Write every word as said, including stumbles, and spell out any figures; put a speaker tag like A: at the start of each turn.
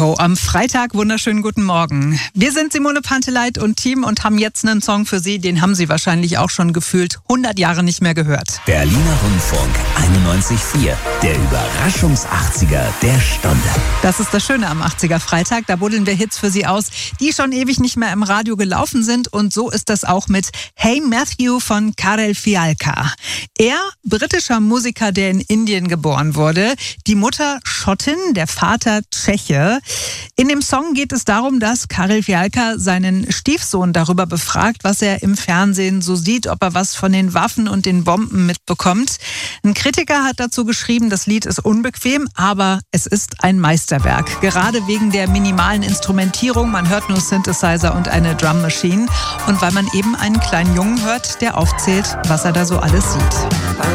A: Hi-Ho am Freitag. Wunderschönen guten Morgen. Wir sind Simone Panteleit und Team und haben jetzt einen Song für Sie, den haben Sie wahrscheinlich auch schon gefühlt hundert Jahre nicht mehr gehört.
B: Berliner Rundfunk einundneunzig Komma vier, der Überraschungs-achtziger der Stunde.
A: Das ist das Schöne am achtziger Freitag. Da buddeln wir Hits für Sie aus, die schon ewig nicht mehr im Radio gelaufen sind. Und so ist das auch mit Hey Matthew von Karel Fialka. Er, britischer Musiker, der in Indien geboren wurde. Die Mutter Schottin, der Vater Tscheche. In dem Song geht es darum, dass Karel Fialka seinen Stiefsohn darüber befragt, was er im Fernsehen so sieht, ob er was von den Waffen und den Bomben mitbekommt. Ein Kritiker hat dazu geschrieben, das Lied ist unbequem, aber es ist ein Meisterwerk. Gerade wegen der minimalen Instrumentierung, man hört nur Synthesizer und eine Drum Machine. Und weil man eben einen kleinen Jungen hört, der aufzählt, was er da so alles sieht.